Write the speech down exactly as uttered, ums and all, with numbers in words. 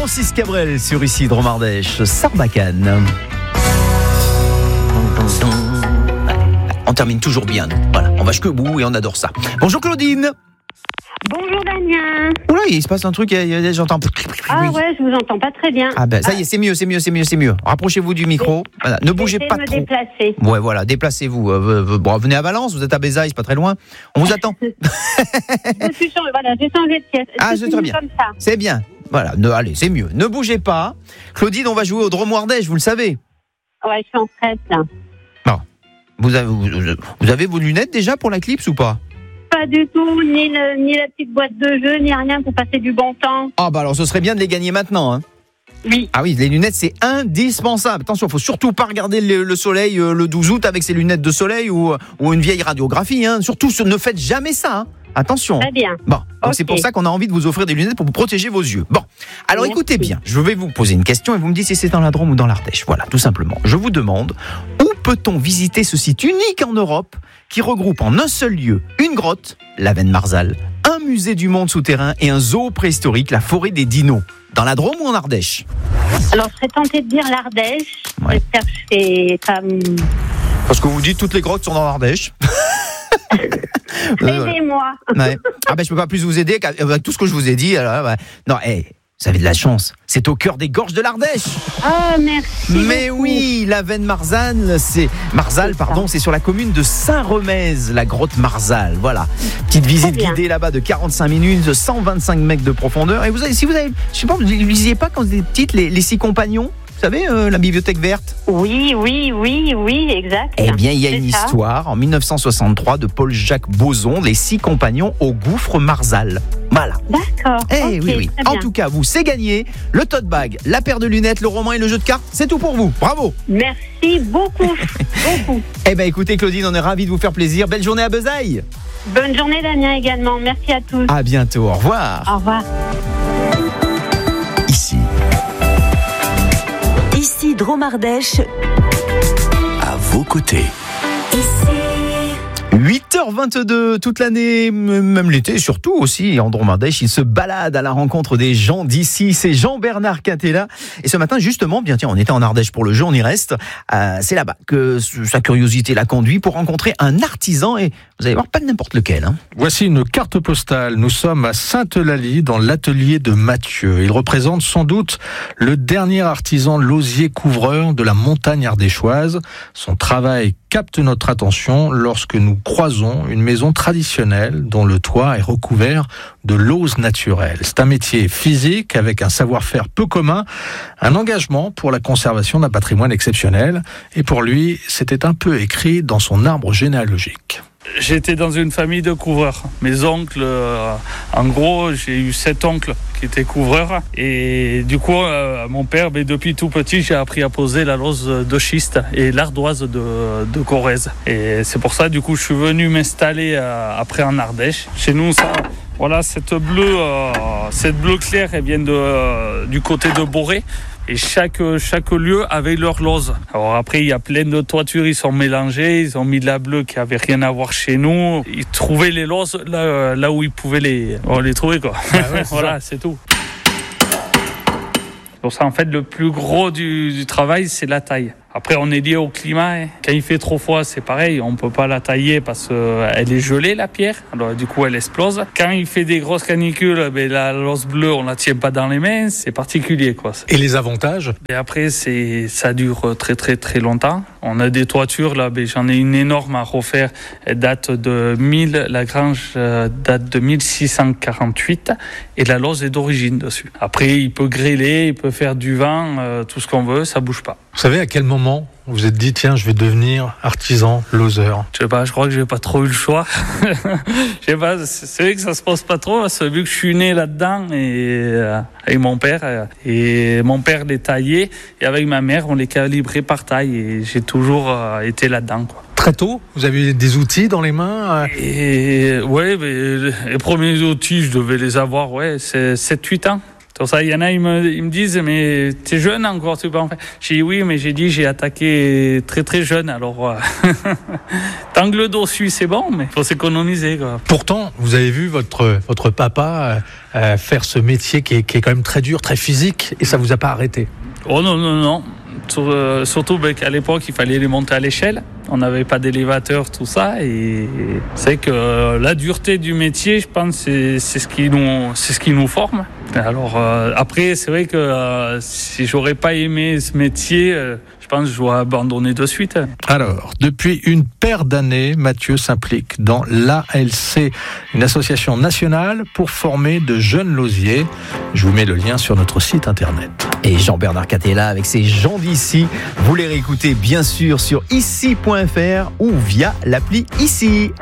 Francis Cabrel sur ici Dromardèche, Sarbacane. On termine toujours bien, nous. Voilà, on va jusqu'au bout et on adore ça. Bonjour Claudine. Bonjour Damien. Oula, il se passe un truc, j'entends. Ah ouais, je vous entends pas très bien. Ah ben ça y est, c'est mieux, c'est mieux, c'est mieux, c'est mieux. Rapprochez-vous du micro. Voilà, ne bougez pas me trop. Déplacer. Ouais, voilà, déplacez-vous. Euh, bon, venez à Valence, vous êtes à Bézaille, c'est pas très loin. On vous attend. je suis changé, voilà, j'ai changé de pièce. Ah, c'est très bien. Comme ça. C'est bien. Voilà, ne, allez, c'est mieux. Ne bougez pas. Claudine, on va jouer au Dromardèche, vous le savez. Ouais, je suis en stress là. Bon. Vous avez, vous, vous avez vos lunettes déjà pour la clips ou pas? Pas du tout, ni, le, ni la petite boîte de jeu, ni rien pour passer du bon temps. Ah bah alors ce serait bien de les gagner maintenant. Hein. Oui. Ah oui, les lunettes c'est indispensable. Attention, il faut surtout pas regarder le, le soleil euh, le douze août avec ses lunettes de soleil ou, ou une vieille radiographie. Hein. Surtout, ne faites jamais ça. Hein. Attention. Très bien. Bon, donc okay. C'est pour ça qu'on a envie de vous offrir des lunettes pour vous protéger vos yeux. Bon, alors Merci. Écoutez bien, je vais vous poser une question et vous me dites si c'est dans la Drôme ou dans l'Ardèche. Voilà, tout simplement. Je vous demande, où peut-on visiter ce site unique en Europe qui regroupe en un seul lieu une grotte, la Veine Marzal, un musée du monde souterrain et un zoo préhistorique, la forêt des dinos. Dans la Drôme ou en Ardèche? Alors, je serais tentée de dire l'Ardèche. Ouais. J'espère que c'est comme... Parce que vous dites toutes les grottes sont dans l'Ardèche. Aidez-moi. Ouais. Ah ben je peux pas plus vous aider avec tout ce que je vous ai dit. Alors, ouais. Non, hey, vous avez de la chance. C'est au cœur des gorges de l'Ardèche. Ah, merci. Mais beaucoup. oui, la Veine Marzal, c'est Marzal, pardon, c'est sur la commune de Saint-Remez, la grotte Marzal. Voilà, petite visite guidée là-bas de quarante-cinq minutes, cent vingt-cinq mètres de profondeur. Et vous avez, si vous avez, je sais pas, vous ne lisiez pas quand vous étiez petite les, les six compagnons? Vous savez, euh, la bibliothèque verte? Oui, oui, oui, oui, exact. Eh bien, il y a c'est une ça. histoire en mille neuf cent soixante-trois de Paul-Jacques Boson, les six compagnons au gouffre Marzal. Voilà. D'accord. Eh okay, oui, oui. En tout cas, vous, c'est gagné. Le tote bag, la paire de lunettes, le roman et le jeu de cartes, c'est tout pour vous. Bravo. Merci beaucoup. beaucoup. Eh bien, écoutez, Claudine, on est ravis de vous faire plaisir. Belle journée à Bézaille. Bonne journée, Damien, également. Merci à tous. À bientôt. Au revoir. Au revoir. Ici. Ici Dromardèche. À vos côtés. huit heures vingt-deux, toute l'année, même l'été, surtout aussi, en Dromardèche, il se balade à la rencontre des gens d'ici. C'est Jean-Bernard Catella. Et ce matin, justement, bien tiens, on était en Ardèche pour le jeu, on y reste. Euh, c'est là-bas que sa curiosité l'a conduit pour rencontrer un artisan. Et vous allez voir, pas n'importe lequel. Hein. Voici une carte postale. Nous sommes à Sainte-Eulalie, dans l'atelier de Mathieu. Il représente sans doute le dernier artisan lausier-couvreur de la montagne ardéchoise. Son travail capte notre attention lorsque nous croisons une maison traditionnelle dont le toit est recouvert de lauze naturelle. C'est un métier physique avec un savoir-faire peu commun, un engagement pour la conservation d'un patrimoine exceptionnel. Et pour lui, c'était un peu écrit dans son arbre généalogique. J'étais dans une famille de couvreurs. Mes oncles, euh, en gros, j'ai eu sept oncles qui étaient couvreurs. Et du coup, euh, mon père, ben, depuis tout petit, j'ai appris à poser la lauze de schiste et l'ardoise de, de Corrèze. Et c'est pour ça, du coup, je suis venu m'installer euh, après en Ardèche. Chez nous, ça... Voilà, cette bleue, euh, cette bleue claire, elle vient de, euh, du côté de Boré. Et chaque, chaque lieu avait leur lose. Alors après, il y a plein de toitures, ils sont mélangés, ils ont mis de la bleue qui avait rien à voir chez nous. Ils trouvaient les loses là, là où ils pouvaient les, on les trouver, quoi. Ah ouais, c'est voilà, c'est tout. Pour ça, en fait, le plus gros du, du travail, c'est la taille. Après, on est lié au climat. Hein. Quand il fait trop froid, c'est pareil. On ne peut pas la tailler parce qu'elle est gelée, la pierre. Alors, du coup, elle explose. Quand il fait des grosses canicules, ben, la lose bleue, on ne la tient pas dans les mains. C'est particulier, quoi. Et les avantages? Et après, c'est, ça dure très, très, très longtemps. On a des toitures, là. Ben, j'en ai une énorme à refaire. Elle date de mille, la grange date de mille six cent quarante-huit. Et la lose est d'origine dessus. Après, il peut grêler, il peut faire du vent, euh, tout ce qu'on veut, ça bouge pas. Vous savez à quel moment vous vous êtes dit, tiens, je vais devenir artisan loseur? Je sais pas, je crois que j'ai pas trop eu le choix. Je sais pas, c'est vrai que ça se pose pas trop, parce que vu que je suis né là-dedans, et euh, avec mon père, euh, et mon père les taillait, et avec ma mère, on les calibrait par taille, et j'ai toujours euh, été là-dedans, quoi. Très tôt, vous avez des outils dans les mains? Et ouais, mais les premiers outils, je devais les avoir, ouais, c'est sept huit ans. Pour ça, il y en a, ils me, ils me disent, mais t'es jeune encore, tu peux en faire. J'ai dit oui, mais j'ai dit, j'ai attaqué très très jeune, alors euh, tant que le dos suit, c'est bon, mais faut s'économiser, quoi. Pourtant, vous avez vu votre, votre papa euh, faire ce métier qui est, qui est quand même très dur, très physique, et ça vous a pas arrêté? Oh non, non, non. Sur, euh, surtout ben, qu'à l'époque, il fallait les monter à l'échelle. On n'avait pas d'élévateur, tout ça. Et c'est que euh, la dureté du métier, je pense, c'est, c'est, ce, qui nous, c'est ce qui nous forme. Alors euh, après, c'est vrai que euh, si j'aurais pas aimé ce métier, euh, je pense que j'aurais abandonné de suite. Alors, depuis une paire d'années, Mathieu s'implique dans l'A L C, une association nationale pour former de jeunes lausiers. Je vous mets le lien sur notre site internet. Et Jean-Bernard Catella avec ses gens d'ici, vous les réécoutez bien sûr sur ici point f r ou via l'appli Ici.